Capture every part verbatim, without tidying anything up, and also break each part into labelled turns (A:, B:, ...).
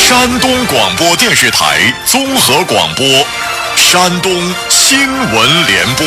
A: 山东广播电视台综合广播，山东新闻联播。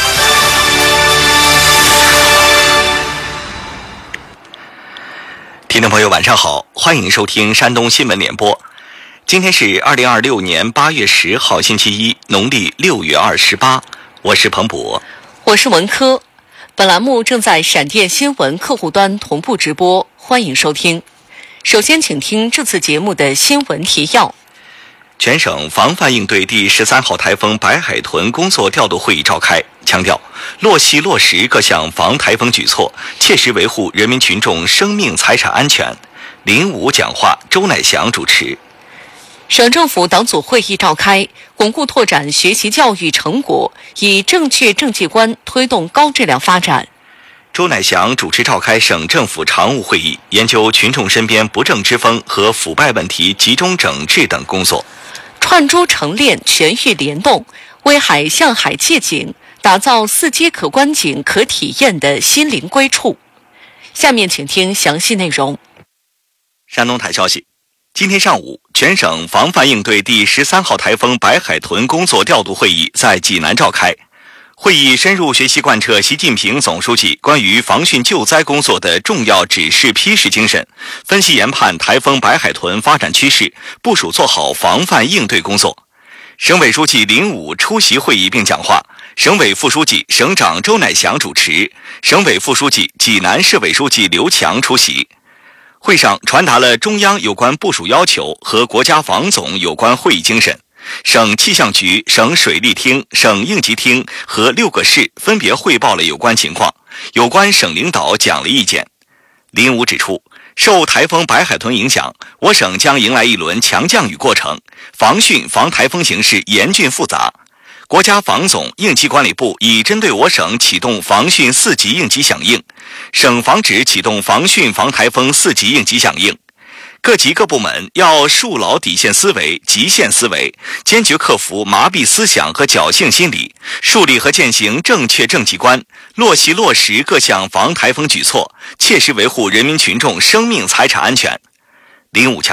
B: 听众朋友晚上好，欢迎收听山东新闻联播。今天是二零二六年八月十号星期一，农历六月二十八，我是彭博，
C: 我是文科。本栏目正在闪电新闻客户端同步直播，欢迎收听。首先请听这次节目的新闻提要。
B: 全省防范应对第十三号台风白海豚工作调度会议召开，强调落细落实各项防台风举措，切实维护人民群众生命财产安全。林武讲话，周乃祥主持。
C: 省政府党组会议召开，巩固拓展学习教育成果，以正确政绩观推动高质量发展。
B: 周乃祥主持召开省政府常务会议，研究群众身边不正之风和腐败问题集中整治等工作。
C: 串珠成链，全域联动，威海向海借景，打造四街可观景、可体验的心灵归处。下面请听详细内容。
B: 山东台消息，今天上午，全省防范应对第十三号台风白海豚工作调度会议在济南召开。会议深入学习贯彻习近平总书记关于防汛救灾工作的重要指示批示精神，分析研判台风白海豚发展趋势，部署做好防范应对工作。省委书记林武出席会议并讲话，省委副书记、省长周乃祥主持，省委副书记、济南市委书记刘强出席。会上传达了中央有关部署要求和国家防总有关会议精神。省气象局、省水利厅、省应急厅和六个市分别汇报了有关情况，有关省领导讲了意见。林武指出，受台风白海豚影响，我省将迎来一轮强降雨过程，防汛防台风形势严峻复杂。国家防总、应急管理部已针对我省启动防汛四级应急响应，省防指启动防汛防台风四级应急响应。各级各部门要树牢底线思维、极限思维，坚决克服麻痹思想和侥幸心理，树立和践行正确政绩观，落细落实各项防台风举措，切实维护人民群众生命财产安全。林武强